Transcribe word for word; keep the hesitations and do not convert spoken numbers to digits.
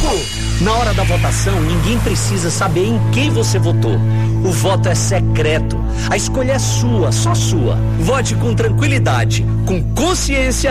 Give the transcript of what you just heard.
Na hora da votação, ninguém precisa saber em quem você votou. O voto é secreto. A escolha é sua, só sua. Vote com tranquilidade, com consciência